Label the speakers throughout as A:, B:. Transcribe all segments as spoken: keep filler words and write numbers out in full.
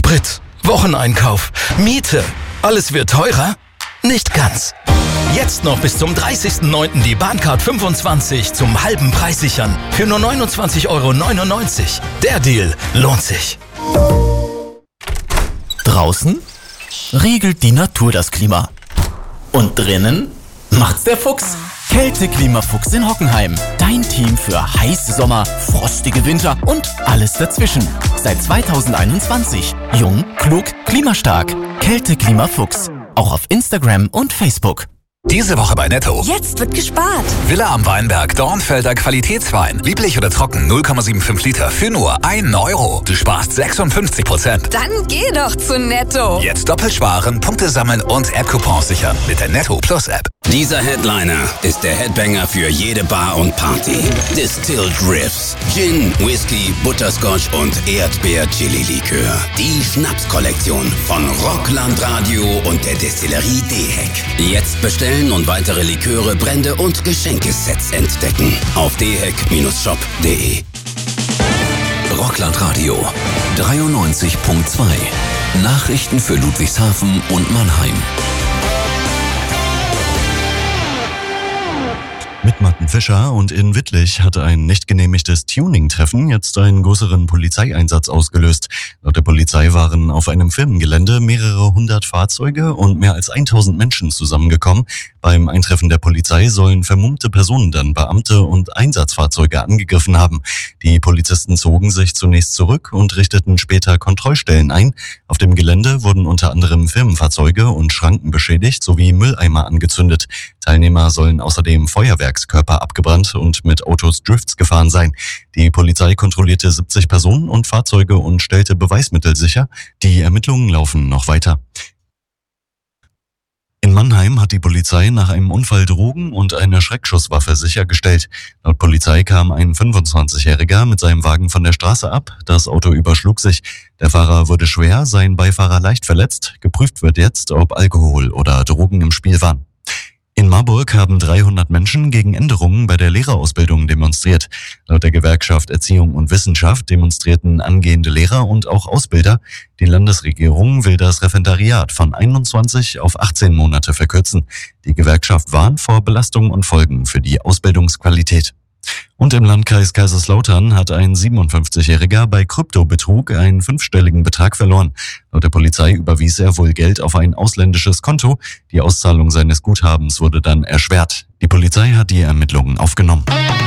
A: Sprit, Wocheneinkauf, Miete. Alles wird teurer? Nicht ganz. Jetzt noch bis zum dreißigsten neunten die Bahncard fünfundzwanzig zum halben Preis sichern. Für nur neunundzwanzig Euro neunundneunzig. Der Deal lohnt sich.
B: Draußen regelt die Natur das Klima. Und drinnen macht's der Fuchs. Kälte-Klimafuchs in Hockenheim. Dein Team für heiße Sommer, frostige Winter und alles dazwischen. Seit zweitausendeinundzwanzig. Jung, klug, klimastark. Kälte-Klimafuchs. Auch auf Instagram und Facebook.
C: Diese Woche bei Netto.
D: Jetzt wird gespart.
C: Villa am Weinberg, Dornfelder Qualitätswein. Lieblich oder trocken, null Komma fünfundsiebzig Liter für nur einen Euro. Du sparst sechsundfünfzig Prozent.
D: Dann geh doch zu Netto.
C: Jetzt doppelt sparen, Punkte sammeln und App-Coupons sichern mit der Netto Plus App.
E: Dieser Headliner ist der Headbanger für jede Bar und Party. Distilled Riffs, Gin, Whisky, Butterscotch und Erdbeer-Chili-Likör. Die Schnapskollektion von Rockland Radio und der Destillerie D-Heck. Jetzt bestellen und weitere Liköre, Brände und Geschenkesets entdecken auf d heck Bindestrich shop punkt de.
F: Rockland Radio dreiundneunzig Komma zwei. Nachrichten für Ludwigshafen und Mannheim.
G: Mit Martin Fischer und in Wittlich hat ein nicht genehmigtes Tuning-Treffen jetzt einen größeren Polizeieinsatz ausgelöst. Laut der Polizei waren auf einem Firmengelände mehrere hundert Fahrzeuge und mehr als tausend Menschen zusammengekommen. Beim Eintreffen der Polizei sollen vermummte Personen dann Beamte und Einsatzfahrzeuge angegriffen haben. Die Polizisten zogen sich zunächst zurück und richteten später Kontrollstellen ein. Auf dem Gelände wurden unter anderem Firmenfahrzeuge und Schranken beschädigt sowie Mülleimer angezündet. Teilnehmer sollen außerdem Feuerwerkskörper abgebrannt und mit Autos Drifts gefahren sein. Die Polizei kontrollierte siebzig Personen und Fahrzeuge und stellte Beweismittel sicher. Die Ermittlungen laufen noch weiter. In Mannheim hat die Polizei nach einem Unfall Drogen und eine Schreckschusswaffe sichergestellt. Laut Polizei kam ein fünfundzwanzigjähriger mit seinem Wagen von der Straße ab. Das Auto überschlug sich. Der Fahrer wurde schwer, sein Beifahrer leicht verletzt. Geprüft wird jetzt, ob Alkohol oder Drogen im Spiel waren. In Marburg haben dreihundert Menschen gegen Änderungen bei der Lehrerausbildung demonstriert. Laut der Gewerkschaft Erziehung und Wissenschaft demonstrierten angehende Lehrer und auch Ausbilder. Die Landesregierung will das Referendariat von einundzwanzig auf achtzehn Monate verkürzen. Die Gewerkschaft warnt vor Belastungen und Folgen für die Ausbildungsqualität. Und im Landkreis Kaiserslautern hat ein siebenundfünfzigjähriger bei Kryptobetrug einen fünfstelligen Betrag verloren. Laut der Polizei überwies er wohl Geld auf ein ausländisches Konto. Die Auszahlung seines Guthabens wurde dann erschwert. Die Polizei hat die Ermittlungen aufgenommen.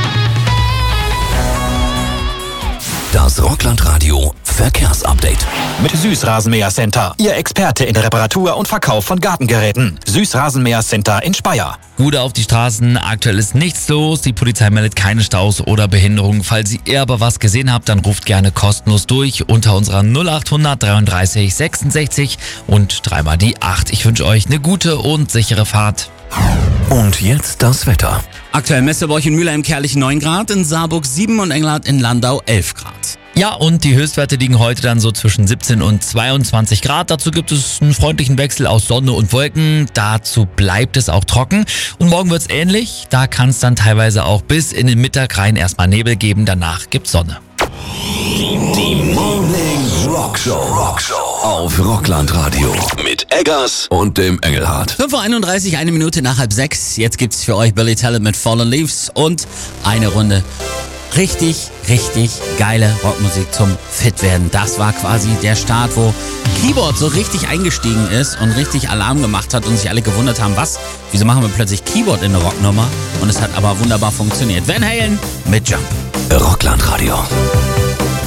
F: Das Rockland Radio Verkehrsupdate.
H: Mit Süßrasenmäher Center, Ihr Experte in Reparatur und Verkauf von Gartengeräten. Süßrasenmäher Center in Speyer.
I: Gut auf die Straßen, aktuell ist nichts los. Die Polizei meldet keine Staus oder Behinderungen. Falls ihr aber was gesehen habt, dann ruft gerne kostenlos durch unter unserer null achthundert dreiunddreißig sechsundsechzig und dreimal die acht. Ich wünsche euch eine gute und sichere Fahrt.
F: Und jetzt das Wetter.
J: Aktuell Messeburg in Mülheim Kerlich neun Grad, in Saarburg sieben und Engelhardt in Landau elf Grad.
I: Ja, und die Höchstwerte liegen heute dann so zwischen siebzehn und zweiundzwanzig Grad. Dazu gibt es einen freundlichen Wechsel aus Sonne und Wolken. Dazu bleibt es auch trocken. Und morgen wird's ähnlich. Da kann es dann teilweise auch bis in den Mittag rein erstmal Nebel geben. Danach gibt's Sonne.
F: Die Morning Rock Show. Rock Show auf Rockland Radio mit Eggers und dem Engelhardt.
J: fünf Uhr einunddreißig, eine Minute nach halb sechs. Jetzt gibt's für euch Billy Talent mit Fallen Leaves und eine Runde richtig, richtig geile Rockmusik zum Fitwerden. Das war quasi der Start, wo Keyboard so richtig eingestiegen ist und richtig Alarm gemacht hat und sich alle gewundert haben, was? Wieso machen wir plötzlich Keyboard in eine Rocknummer? Und es hat aber wunderbar funktioniert. Van Halen mit Jump.
F: Rockland Radio.